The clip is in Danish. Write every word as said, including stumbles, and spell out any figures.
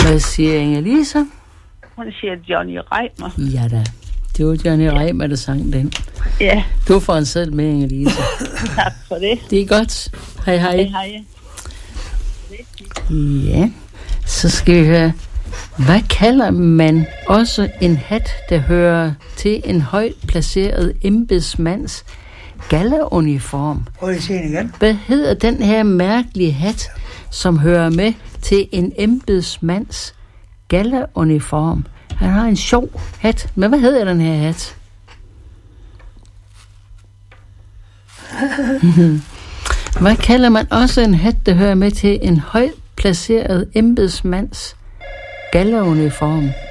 Hvad siger Inge-Lise? Hun siger Johnny Reimer. Ja da. Det var Johnny Reimer, der sang den. Ja. Du får en selv med, Inge-Lise. Tak for det. Det er godt. Hej hej. Hej hej. Ja, så skal vi høre. Hvad kalder man også en hat, der hører til en højt placeret embedsmands gallauniform? Prøv lige at se den igen. Hvad hedder den her mærkelige hat, som hører med til en embedsmands gallauniform? Han har en sjov hat, men hvad hedder den her hat? Hvad kalder man også en hat, der hører med til en højt placeret embedsmands gallauniform?